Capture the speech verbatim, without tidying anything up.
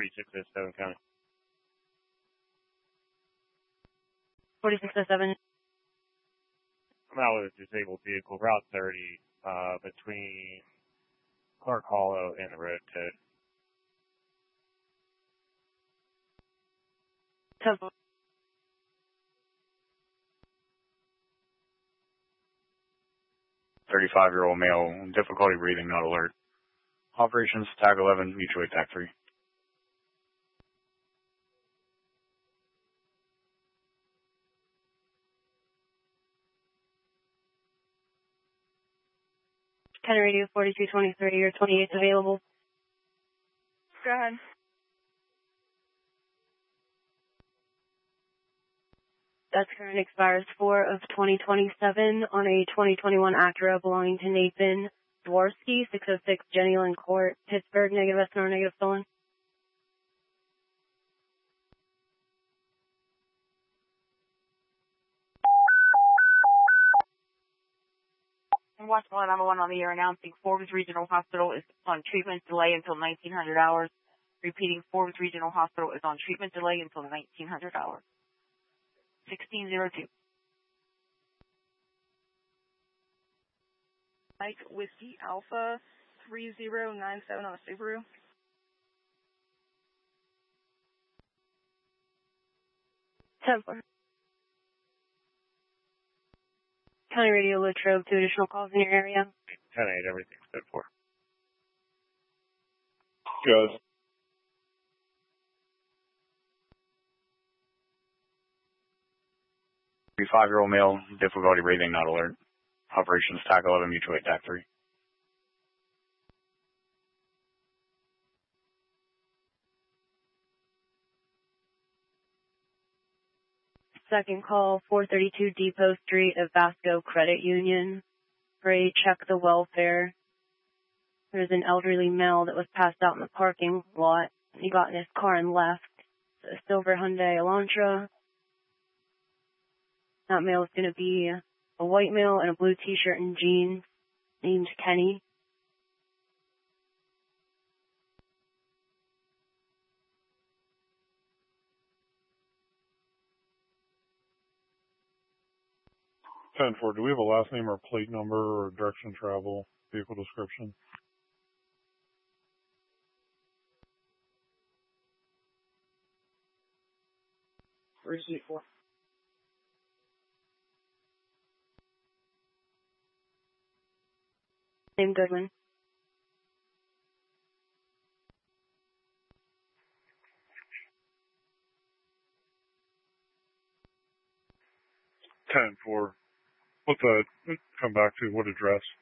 forty-six oh seven County. forty-six oh seven. I'm out with a disabled vehicle, Route thirty, uh, between Clark Hollow and the road to Temple. thirty-five-year-old male, difficulty breathing, not alert. Operations, tag eleven, mutual aid, tag three. County Radio forty-two twenty-three, your twenty-eight's available. Go ahead. That's current, expires four of twenty twenty-seven on a twenty twenty-one Acura belonging to Nathan Dworsky, six oh six Jenny Lynn Court, Pittsburgh, negative S N R, negative stolen. Watch one, I'm one on the air announcing Forbes Regional Hospital is on treatment delay until nineteen hundred hours. Repeating, Forbes Regional Hospital is on treatment delay until nineteen hundred hours. sixteen oh two. Mike Whiskey Alpha three zero nine seven on a Subaru. ten four. County Radio Latrobe, two additional calls in your area. ten eight, everything's good for. Goes. thirty-five-year-old male, difficulty breathing, not alert. Operations, tag eleven, mutual aid, tag three. Second call, four thirty-two Depot Street of Vasco Credit Union. For a check the welfare. There's an elderly male that was passed out in the parking lot. He got in his car and left. It's a silver Hyundai Elantra. That male is going to be a white male in a blue t-shirt and jeans named Kenny. ten four, do we have a last name or plate number or direction travel, vehicle description? Receipt four. Name Goodwin. ten four. What's that? Come back to what address?